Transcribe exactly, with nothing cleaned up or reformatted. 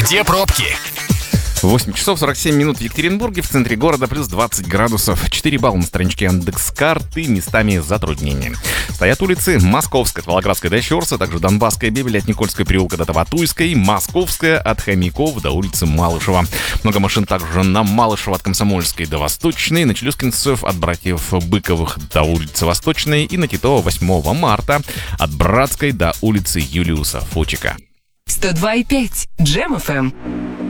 Где пробки? восемь часов сорок семь минут в Екатеринбурге, в центре города плюс двадцать градусов, четыре балла на страничке Яндекс.Карты, местами затруднения. Стоят улицы Московская от Волгоградской до Щорса, также Донбасская Бебель от Никольской переулка до Таватуйской, Московская от Хомяков до улицы Малышева. Много машин также на Малышева от Комсомольской до Восточной, на Челюскинцев от братьев Быковых до улицы Восточной и на Титова восьмого марта от Братской до улицы Юлиуса Фочика. сто два и пять Джем эф эм.